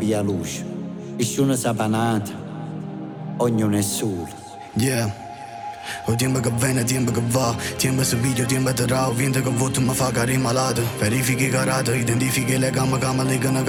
pia luce. Nessuno sa panata, ognuno è solo. Yeah. O tempo che viene, tempo che va. Tempo se video, tempo terrà. O vento che voto mi fa cari malato. Verifichi carato, identifichi le gamma legano